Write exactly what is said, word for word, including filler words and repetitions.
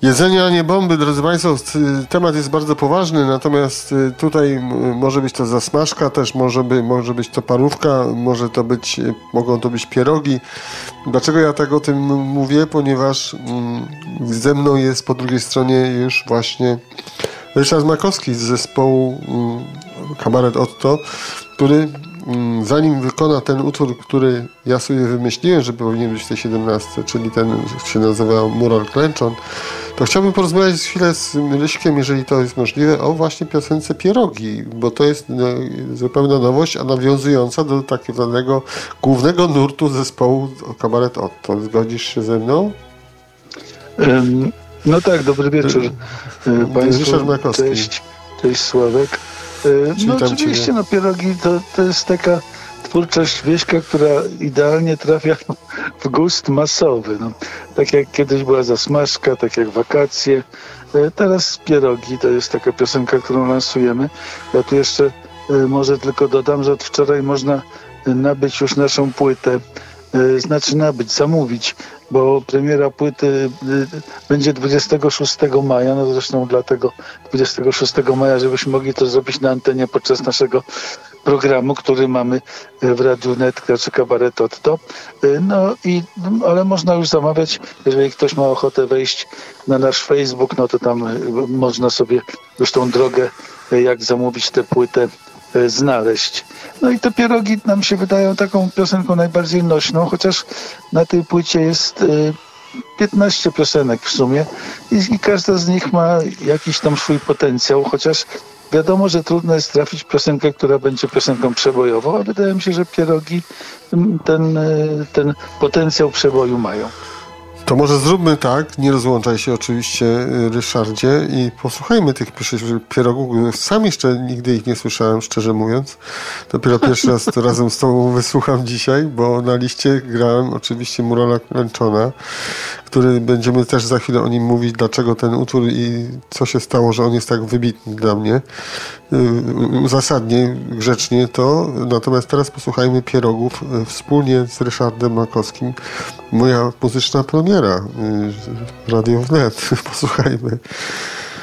Jedzenie, a nie bomby, drodzy Państwo, temat jest bardzo poważny, natomiast tutaj może być to zasmażka, też może, by, może być to parówka, może to być, mogą to być pierogi. Dlaczego ja tak o tym mówię? Ponieważ ze mną jest po drugiej stronie już właśnie Ryszard Makowski z zespołu Kabaret Otto, który zanim wykona ten utwór, który ja sobie wymyśliłem, że powinien być w tej siedemnastce, czyli ten się nazywa Mural Klęczon, to chciałbym porozmawiać chwilę z Ryśkiem, jeżeli to jest możliwe, o właśnie piosence Pierogi, bo to jest no, zupełna nowość, a nawiązująca do takiego głównego nurtu zespołu Kabaret Otto. Zgodzisz się ze mną? Um, no tak, dobry wieczór Państwu. Ryszard Makowski. Cześć, cześć Sławek. No oczywiście, no pierogi to, to jest taka twórczość Wieśka, która idealnie trafia w gust masowy. No, tak jak kiedyś była zasmażka, tak jak wakacje. Teraz pierogi to jest taka piosenka, którą lansujemy. Ja tu jeszcze może tylko dodam, że od wczoraj można nabyć już naszą płytę. Znaczy nabyć, zamówić, bo premiera płyty będzie dwudziestego szóstego maja, no zresztą dlatego dwudziestego szóstego maja, żebyśmy mogli to zrobić na antenie podczas naszego programu, który mamy w Radiu Net, znaczy Kabaret Otto. No i, ale można już zamawiać, jeżeli ktoś ma ochotę wejść na nasz Facebook, no to tam można sobie już tą drogę, jak zamówić tę płytę, znaleźć. No i te pierogi nam się wydają taką piosenką najbardziej nośną, chociaż na tej płycie jest piętnaście piosenek w sumie i, i każda z nich ma jakiś tam swój potencjał, chociaż wiadomo, że trudno jest trafić piosenkę, która będzie piosenką przebojową, a wydaje mi się, że pierogi ten, ten potencjał przeboju mają. To może zróbmy tak, nie rozłączaj się oczywiście, Ryszardzie, i posłuchajmy tych pierogów. Sam jeszcze nigdy ich nie słyszałem, szczerze mówiąc. Dopiero pierwszy raz to razem z tobą wysłucham dzisiaj, bo na liście grałem oczywiście Murala Klęczona, który będziemy też za chwilę o nim mówić, dlaczego ten utwór i co się stało, że on jest tak wybitny dla mnie. Zasadnie, grzecznie to. Natomiast teraz posłuchajmy pierogów wspólnie z Ryszardem Makowskim. Moja muzyczna premiera. Radio Wnet. Posłuchajmy.